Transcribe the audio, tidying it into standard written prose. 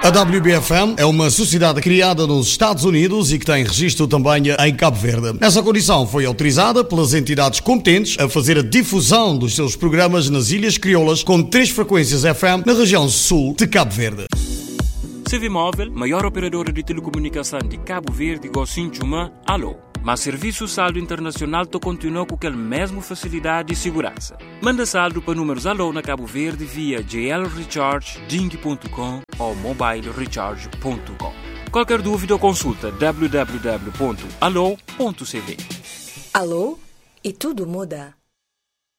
A WBFM é uma sociedade criada nos Estados Unidos e que tem registro também em Cabo Verde. Essa condição foi autorizada pelas entidades competentes a fazer a difusão dos seus programas nas Ilhas Crioulas com 3 frequências FM na região sul de Cabo Verde. Civimóvel, maior operadora de telecomunicação de Cabo Verde, Gocinchuma, alô. Mas serviço saldo internacional continua com aquela mesma facilidade e segurança. Manda saldo para números alô na Cabo Verde via JL Recharge, Ding.com ou mobilerecharge.com. Qualquer dúvida ou consulta www.alô.cv. Alô? E tudo muda.